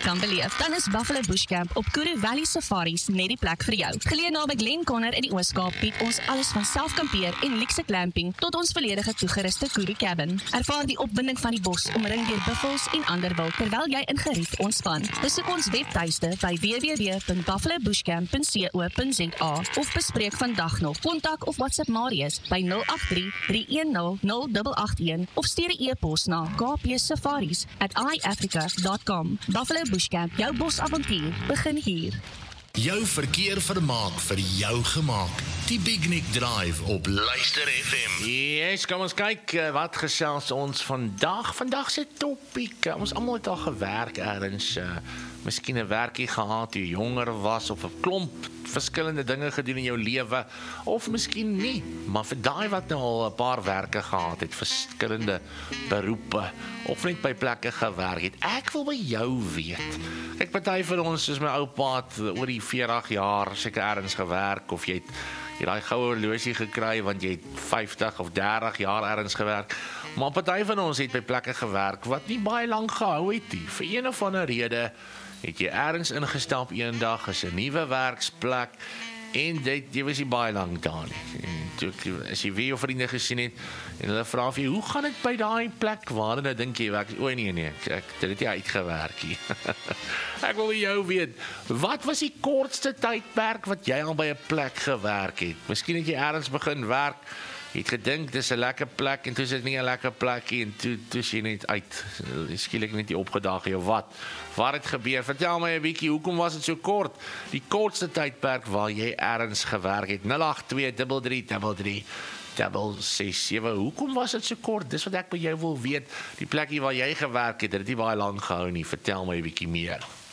kan beleef, dan is Buffalo Bush Camp op Kuru Valley Safaris net die plek vir jou. Geleë naby Glen Conner in die Oos-Kaap bied ons alles van selfkampeer en luxe glamping tot ons volledige toegeruste Kuru cabin. Ervaar die opwinding van die bos omring deur buffels en ander wild terwyl jy in gerief ontspan. Besoek ons webtuiste by www.buffalobushcamp.co.za of bespreek vandag nog. Kontak of WhatsApp Marius by 083-310-0881 of stuur 'n e-pos na kpsafaris@iafrica.com. Buffalo Bush Camp, jou bosavontuur begin hier. Jou verkeer vermaak vir jou gemaak. Die Big Nick Drive op Luister FM. Yes, kom ons kyk wat gesels ons vandag. Vandag se topiek. Ons almal het al gewerk ergens. Miskien 'n werkie gehad toe jy jonger was of 'n klomp verskillende dinge gedoen in jou lewe of miskien nie, maar vir daai wat nou al 'n paar werke gehad het, verskillende beroepe of net by plekke gewerk het. Ek wil by jou weet. Kyk, party van ons soos my oupa het oor die 40 jaar seker ergens gewerk of jy het daai goue horlosie gekry want jy het 50 of 30 jaar ergens gewerk. Maar party van ons het by plekke gewerk wat nie baie lank gehou het nie. Vir een of ander rede het jy ergens ingestap eendag as 'n nuwe werksplek en jy was nie baie lank daar nie. En toe as jy weer jou vriende gesien het en hulle vra vir jou, hoe gaan dit by daai plek? Waar dan dink jy werk? O nee, ek het nie uitgewerk nie. Ek wil jou weet, wat was die kortste tydperk wat jy al by 'n plek gewerk het? Miskien het jy ergens begin werk. Jy het gedink, dis 'n lekker plek, en toe is dit nie 'n lekker plekkie, en toe is jy net uit, skielik net nie opgedaag, of wat het gebeur? Vertel my 'n bietjie, hoekom was dit so kort? Die kortste tydperk waar jy ergens gewerk het, 082333367, hoekom was dit so kort? Dis wat ek by jou wil weet, die plekkie waar jy gewerk het, het nie baie lang gehou nie, vertel my 'n bietjie meer.